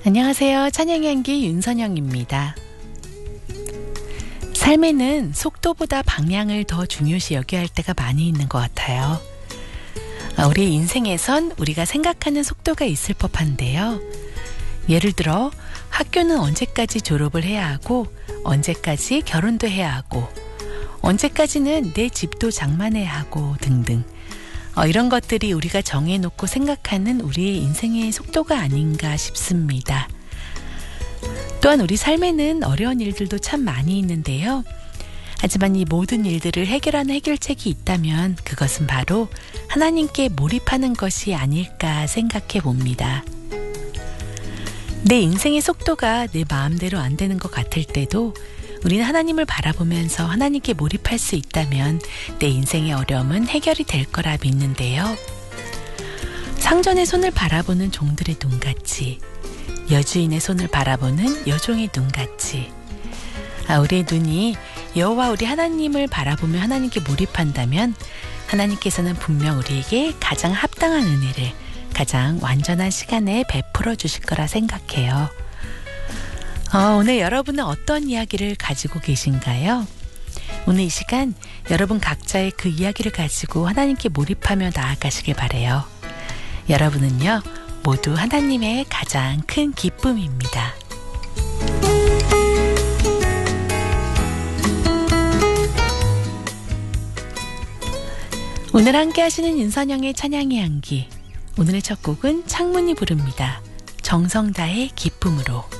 안녕하세요. 찬양의 향기 윤선영입니다. 삶에는 속도보다 방향을 더 중요시 여겨야 할 때가 많이 있는 것 같아요. 우리 인생에선 우리가 생각하는 속도가 있을 법한데요. 예를 들어 학교는 언제까지 졸업을 해야 하고 언제까지 결혼도 해야 하고 언제까지는 내 집도 장만해야 하고 등등. 이런 것들이 우리가 정해놓고 생각하는 우리의 인생의 속도가 아닌가 싶습니다. 또한 우리 삶에는 어려운 일들도 참 많이 있는데요. 하지만 이 모든 일들을 해결하는 해결책이 있다면 그것은 바로 하나님께 몰입하는 것이 아닐까 생각해 봅니다. 내 인생의 속도가 내 마음대로 안 되는 것 같을 때도 우리는 하나님을 바라보면서 하나님께 몰입할 수 있다면 내 인생의 어려움은 해결이 될 거라 믿는데요. 상전의 손을 바라보는 종들의 눈같이, 여주인의 손을 바라보는 여종의 눈같이, 우리의 눈이 여호와 우리 하나님을 바라보며 하나님께 몰입한다면 하나님께서는 분명 우리에게 가장 합당한 은혜를 가장 완전한 시간에 베풀어 주실 거라 생각해요. 오늘 여러분은 어떤 이야기를 가지고 계신가요? 오늘 이 시간 여러분 각자의 그 이야기를 가지고 하나님께 몰입하며 나아가시길 바라요. 여러분은요, 모두 하나님의 가장 큰 기쁨입니다. 오늘 함께 하시는 윤선영의 찬양의 향기. 오늘의 첫 곡은 창문이 부릅니다. 정성 다해 기쁨으로.